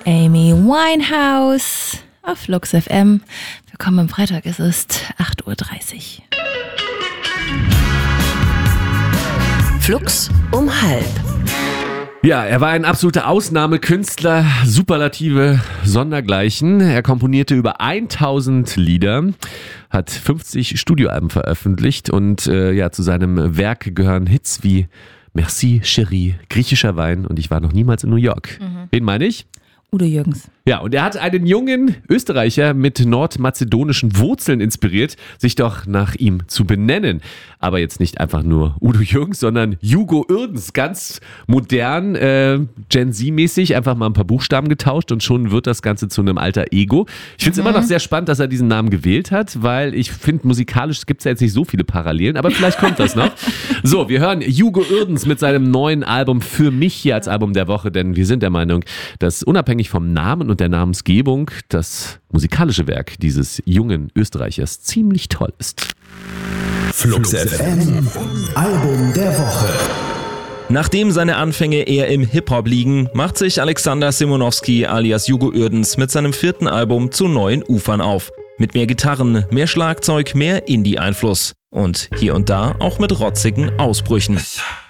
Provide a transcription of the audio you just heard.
Amy Winehouse auf Flux FM. Willkommen am Freitag, es ist 8.30 Uhr. Flux um 12:30. Ja, er war ein absoluter Ausnahmekünstler, Superlative sondergleichen. Er komponierte über 1000 Lieder, hat 50 Studioalben veröffentlicht und zu seinem Werk gehören Hits wie Merci, Chérie, Griechischer Wein und Ich war noch niemals in New York. Wen meine ich? Udo Jürgens. Ja, und er hat einen jungen Österreicher mit nordmazedonischen Wurzeln inspiriert, sich doch nach ihm zu benennen. Aber jetzt nicht einfach nur Udo Jürgens, sondern Hugo Uerdens. Ganz modern, Gen Z-mäßig, einfach mal ein paar Buchstaben getauscht und schon wird das Ganze zu einem alter Ego. Ich finde es immer noch sehr spannend, dass er diesen Namen gewählt hat, weil ich finde, musikalisch gibt es ja jetzt nicht so viele Parallelen, aber vielleicht kommt das noch. So, wir hören Hugo Uerdens mit seinem neuen Album Für mich hier als Album der Woche, denn wir sind der Meinung, dass unabhängig vom Namen und der Namensgebung das musikalische Werk dieses jungen Österreichers ziemlich toll ist. Flux FM Album der Woche. Nachdem seine Anfänge eher im Hip-Hop liegen, macht sich Alexander Simonowski alias Hugo Uerdens mit seinem 4. Album zu neuen Ufern auf. Mit mehr Gitarren, mehr Schlagzeug, mehr Indie-Einfluss und hier und da auch mit rotzigen Ausbrüchen.